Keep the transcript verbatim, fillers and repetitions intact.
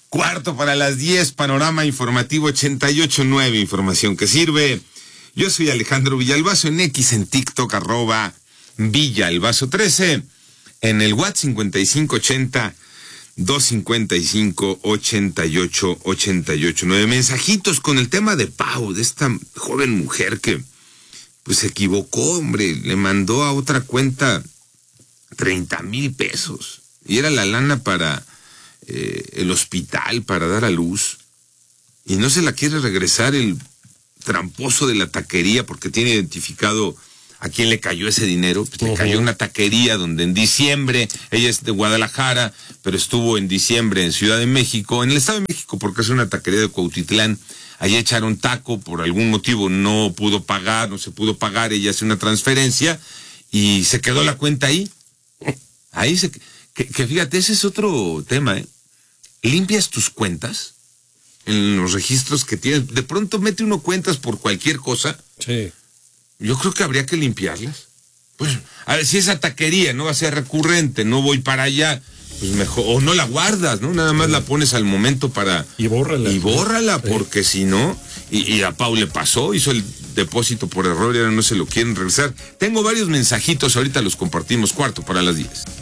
Cuarto para las diez, Panorama Informativo ochenta y ocho punto nueve, información que sirve. Yo soy Alejandro Villalbazo, en X, en TikTok, arroba Villalbazo trece, en el WhatsApp cincuenta y cinco ochenta, doscientos cincuenta y cinco, ochenta y ocho, ochenta y ocho, nueve. Mensajitos con el tema de Pau, de esta joven mujer que pues se equivocó, hombre, le mandó a otra cuenta treinta mil pesos y era la lana para eh, el hospital, para dar a luz, y no se la quiere regresar el tramposo de la taquería porque tiene identificado a quién le cayó ese dinero. Pues, uh-huh. Le cayó una taquería donde en diciembre, ella es de Guadalajara, pero estuvo en diciembre en Ciudad de México, en el Estado de México, porque es una taquería de Cuautitlán. Allí echaron taco, por algún motivo no pudo pagar, no se pudo pagar, ella hace una transferencia y se quedó la cuenta ahí. Ahí se... Que, que fíjate, ese es otro tema, ¿eh? Limpias tus cuentas en los registros que tienes. De pronto mete uno cuentas por cualquier cosa. Sí. Yo creo que habría que limpiarlas. Pues, a ver, si esa taquería no va a ser recurrente, no voy para allá, pues mejor, o no la guardas, ¿no? Nada más sí. La pones al momento para... Y bórrala. Y bórrala, sí. Porque si no, y, y a Pau le pasó, hizo el depósito por error y ahora no se lo quieren regresar. Tengo varios mensajitos, ahorita los compartimos, cuarto para las diez.